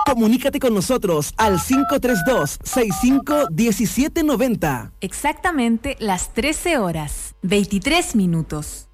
Comunícate con nosotros al 532-651790. Exactamente las 13 horas, 23 minutos.